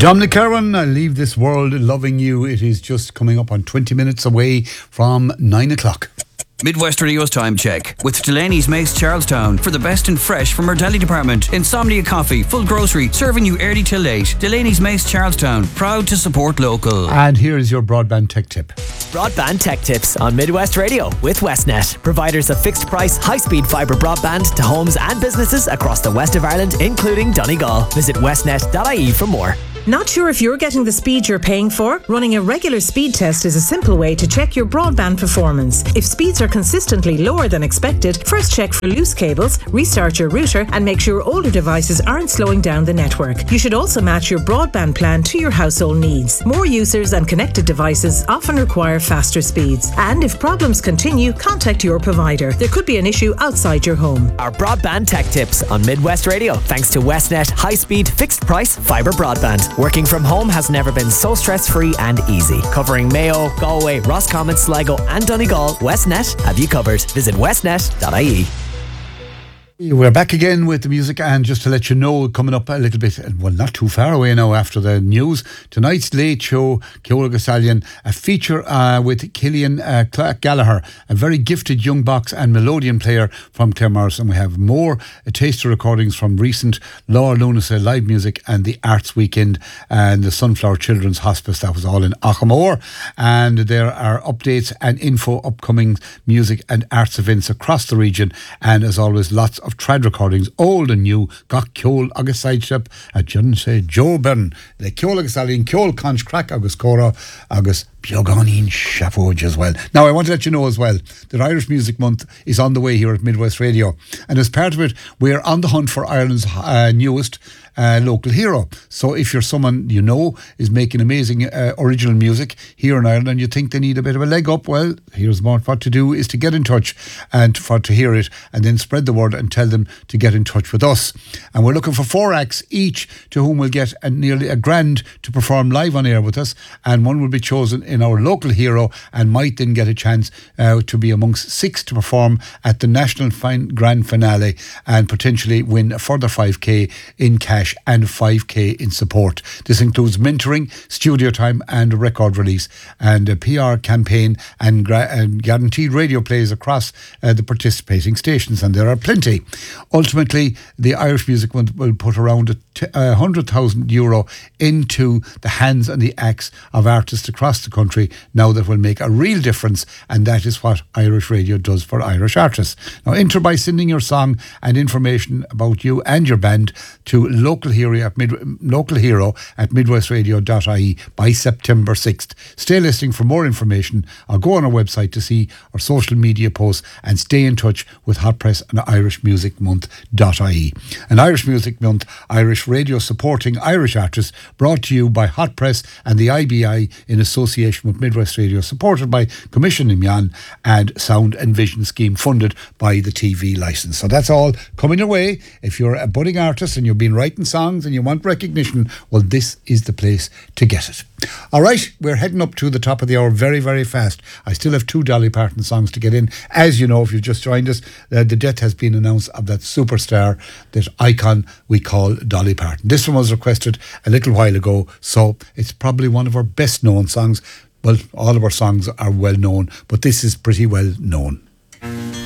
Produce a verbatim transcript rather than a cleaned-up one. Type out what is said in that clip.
Dominic Kerwin, I leave this world loving you. It is just coming up on twenty minutes away from nine o'clock. Midwest Radio's time check with Delaney's Mace Charlestown for the best and fresh from our deli department. Insomnia Coffee, full grocery, serving you early till late. Delaney's Mace Charlestown, proud to support local. And here is your broadband tech tip. Broadband tech tips on Midwest Radio with Westnet, providers of fixed price, high speed fibre broadband to homes and businesses across the west of Ireland, including Donegal. Visit westnet dot I E for more. Not sure if you're getting the speed you're paying for? Running a regular speed test is a simple way to check your broadband performance. If speeds are consistently lower than expected, first check for loose cables, restart your router, and make sure older devices aren't slowing down the network. You should also match your broadband plan to your household needs. More users and connected devices often require faster speeds. And if problems continue, contact your provider. There could be an issue outside your home. Our broadband tech tips on Midwest Radio, thanks to Westnet high-speed, fixed-price fibre broadband. Working from home has never been so stress-free and easy. Covering Mayo, Galway, Roscommon, Sligo and Donegal, Westnet have you covered. Visit westnet dot I E. We're back again with the music, and just to let you know, coming up a little bit, well, not too far away now after the news, tonight's Late Show, Ceola Gasalian, a feature uh, with Killian uh, Clark Gallagher, a very gifted young box and melodeon player from Claremorris, and we have more uh, taster recordings from recent Laura Lunasa live music and the Arts Weekend and the Sunflower Children's Hospice. That was all in Achamore, and there are updates and info, upcoming music and arts events across the region, and as always, lots of trad recordings, old and new. Gach Ceol agus sideship a John say Joe Byrne, the Ceola Gasalian, Ceol Conch Crack agus Cora agus Bioganin Shafoj as well. Now I want to let you know as well that Irish Music Month is on the way here at Midwest Radio, and as part of it we're on the hunt for Ireland's uh, newest Uh, local hero. So if you're someone you know is making amazing uh, original music here in Ireland and you think they need a bit of a leg up, well, here's what, what to do is to get in touch and for to hear it and then spread the word and tell them to get in touch with us. And we're looking for four acts each to whom we'll get a, nearly a grand to perform live on air with us, and one will be chosen in our local hero and might then get a chance uh, to be amongst six to perform at the National fin- Grand Finale and potentially win a further five k in cash and five k in support. This includes mentoring, studio time and record release, and a P R campaign and, gra- and guaranteed radio plays across uh, the participating stations, and there are plenty. Ultimately, the Irish Music Month will put around a t- one hundred thousand euro into the hands and the acts of artists across the country now that will make a real difference, and that is what Irish Radio does for Irish artists. Now enter by sending your song and information about you and your band to local hero at, mid, local hero at midwestradio dot I E by September sixth. Stay listening for more information, or go on our website to see our social media posts, and stay in touch with Hot Press and Irish Music Month dot I E. An Irish Music Month, Irish Radio supporting Irish artists, brought to you by Hot Press and the I B I in association with Midwest Radio, supported by Commission Imyan and Sound and Vision Scheme, funded by the T V licence. So that's all coming your way. If you're a budding artist and you've been writing songs and you want recognition, well, this is the place to get it. All right, we're heading up to the top of the hour very, very fast. I still have two Dolly Parton songs to get in. As you know, if you've just joined us, uh, the death has been announced of that superstar, that icon we call Dolly Parton. This one was requested a little while ago, so it's probably one of our best known songs. Well, all of our songs are well known, but this is pretty well known.